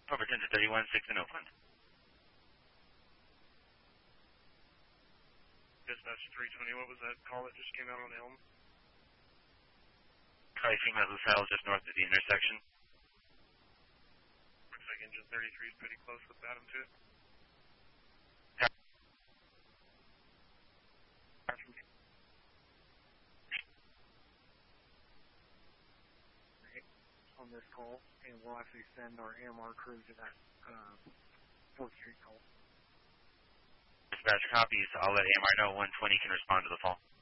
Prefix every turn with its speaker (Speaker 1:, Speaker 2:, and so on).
Speaker 1: Over 10 to 31, 6 in Oakland.
Speaker 2: Dispatch 320, what was that call that just came out on Elm?
Speaker 1: Probably female who fell just north of the intersection.
Speaker 2: Looks like engine 33 is pretty close with Adam to it. On this call, and we'll actually send our AMR crew to that 4th Street call.
Speaker 1: Dispatch copies. I'll let AMR know 120 can respond to the call.